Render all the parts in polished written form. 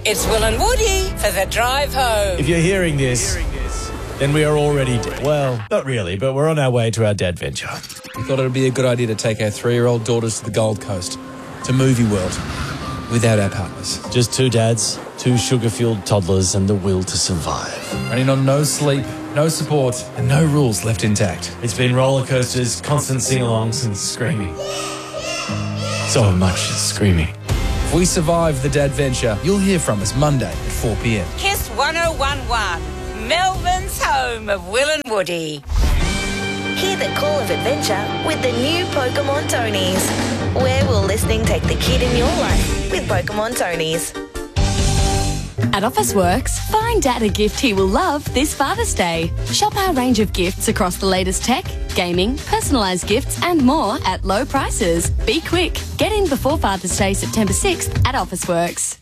It's Will and Woody for the drive home. If you're hearing this, then we are already dead. Well, not really, but we're on our way to our dad venture. We thought it would be a good idea to take our 3-year-old daughters to the Gold Coast, to Movie World, without our partners. Just 2 dads, 2 sugar-fueled toddlers, and the will to survive. Running on no sleep, no support, and no rules left intact. It's been roller coasters, constant sing-alongs, and screaming. So much screaming. If we survive the dad venture, you'll hear from us Monday at 4 p.m. Kiss 1011, Melbourne's home of Will and Woody. Hear the call of adventure with the new Pokemon Tonys. Where will listening take the kid in your life with Pokemon Tonys? At Officeworks, find Dad a gift he will love this Father's Day. Shop our range of gifts across the latest tech, gaming, personalised gifts and more at low prices. Be quick. Get in before Father's Day, September 6th at Officeworks.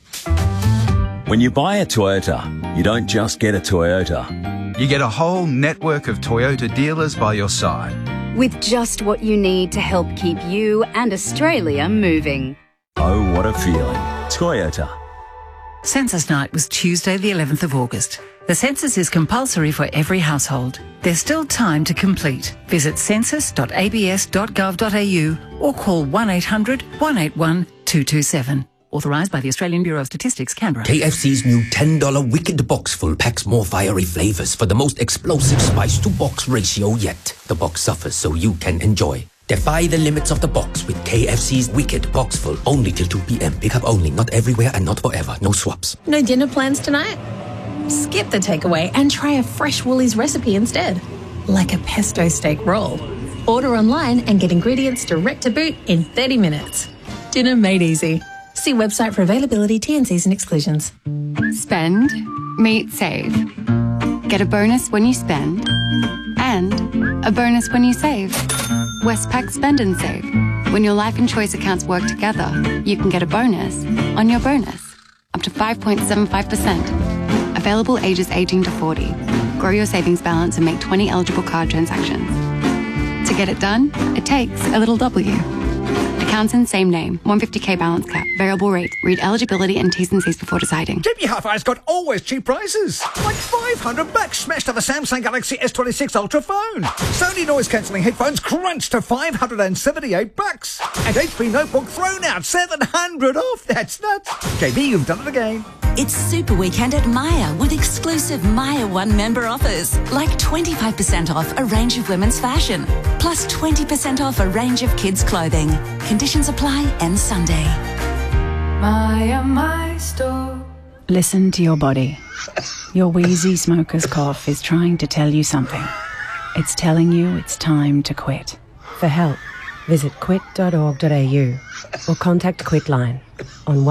When you buy a Toyota, you don't just get a Toyota. You get a whole network of Toyota dealers by your side. With just what you need to help keep you and Australia moving. Oh, what a feeling. Toyota. Census Night was Tuesday the 11th of August. The census is compulsory for every household. There's still time to complete. Visit census.abs.gov.au or call 1800 181 227. Authorised by the Australian Bureau of Statistics, Canberra. KFC's new $10 Wicked Box Full packs more fiery flavours for the most explosive spice-to-box ratio yet. The box suffers so you can enjoy. Defy the limits of the box with KFC's Wicked Box Full. Only till 2 p.m. Pick up only. Not everywhere and not forever. No swaps. No dinner plans tonight? Skip the takeaway and try a fresh Woolies recipe instead. Like a pesto steak roll. Order online and get ingredients direct to boot in 30 minutes. Dinner made easy. See website for availability, T&Cs and exclusions. Spend, meet, save. Get a bonus when you spend and a bonus when you save. Westpac Spend and Save. When your life and choice accounts work together, you can get a bonus on your bonus, up to 5.75%. Available ages 18 to 40. Grow your savings balance and make 20 eligible card transactions. To get it done, it takes a little W. Accounts in same name. 150k balance cap. Variable rate. Read eligibility and T's and C's before deciding. JB Hi-Fi's got always cheap prices. Like $500 smashed to the Samsung Galaxy S26 Ultra phone. Sony noise-cancelling headphones crunched to $578. And HP Notebook thrown out $700 off. That's nuts. JB, you've done it again. It's Super Weekend at Myer with exclusive Myer One member offers. Like 25% off a range of women's fashion. Plus 20% off a range of kids' clothing. Conditions apply end Sunday. Myer, my store. Listen to your body. Your wheezy smoker's cough is trying to tell you something. It's telling you it's time to quit. For help, visit quit.org.au or contact Quitline on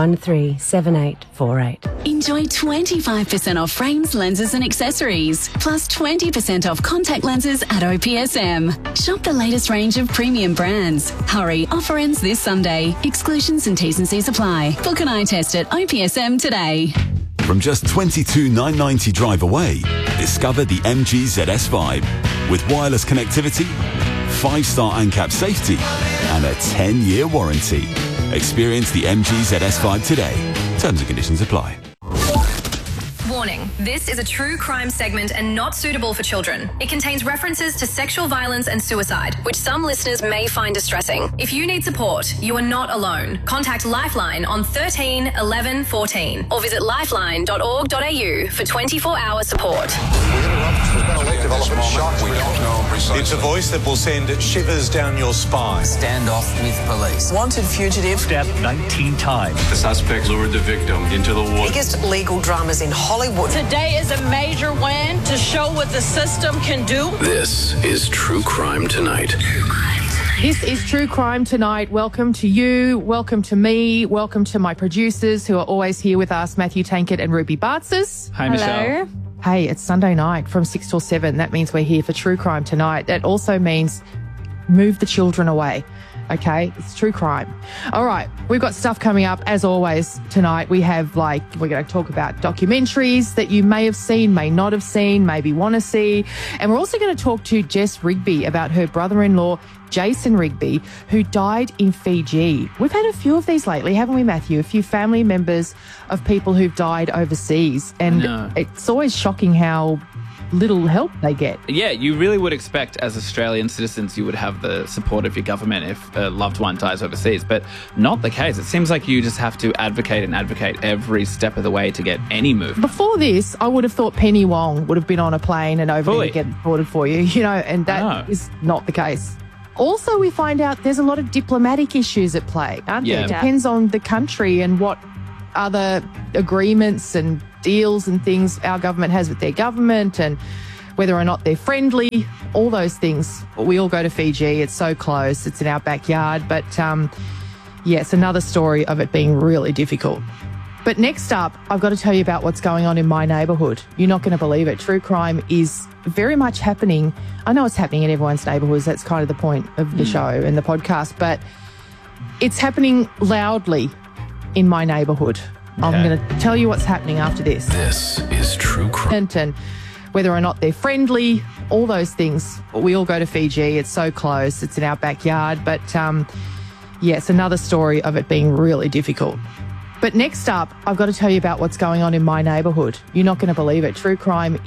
137848. Enjoy 25% off frames, lenses and accessories, plus 20% off contact lenses at OPSM. Shop the latest range of premium brands. Hurry, offer ends this Sunday. Exclusions and T's and C's apply. Book an eye test at OPSM today. From just $22,990 drive away, discover the MG ZS Vibe with wireless connectivity, 5-star ANCAP safety and a 10-year warranty. Experience the MG ZS Vibe today. Terms and conditions apply. Warning, this is a true crime segment and not suitable for children. It contains references to sexual violence and suicide, which some listeners may find distressing. If you need support, you are not alone. Contact Lifeline on 13 11 14 or visit lifeline.org.au for 24-hour support. It's a voice that will send shivers down your spine. Stand off with police. Wanted fugitive. Stabbed 19 times. The suspect lured the victim into the water. Biggest legal dramas in Hollywood. Today is a major win to show what the system can do. This is True Crime Tonight. This is True Crime Tonight. Welcome to you, welcome to me, welcome to my producers who are always here with us, Matthew Tankett and Ruby Bartzis. Hi, Michelle. Hey, it's Sunday night from 6 till 7. That means we're here for True Crime Tonight. That also means move the children away. Okay, it's true crime. All right, we've got stuff coming up as always tonight. We have we're going to talk about documentaries that you may have seen, may not have seen, maybe want to see. And we're also going to talk to Jess Rigby about her brother-in-law, Jason Rigby, who died in Fiji. We've had a few of these lately, haven't we, Matthew? A few family members of people who've died overseas. And it's always shocking how little help they get. Yeah, you really would expect as Australian citizens you would have the support of your government if a loved one dies overseas, but not the case. It seems like you just have to advocate every step of the way to get any move. Before this, I would have thought Penny Wong would have been on a plane and over there to get reported for you, and that is not the case. Also, we find out there's a lot of diplomatic issues at play, aren't there? It depends on the country and what other agreements and deals and things our government has with their government and whether or not they're friendly, all those things. We all go to Fiji. It's so close. It's in our backyard. But, it's another story of it being really difficult. But next up, I've got to tell you about what's going on in my neighbourhood. You're not going to believe it. True crime is very much happening. I know it's happening in everyone's neighbourhoods. That's kind of the point of the show and the podcast. But it's happening loudly in my neighbourhood. I'm going to tell you what's happening after this. This is true crime. And whether or not they're friendly, all those things. We all go to Fiji. It's so close. It's in our backyard. But, it's another story of it being really difficult. But next up, I've got to tell you about what's going on in my neighbourhood. You're not going to believe it. True crime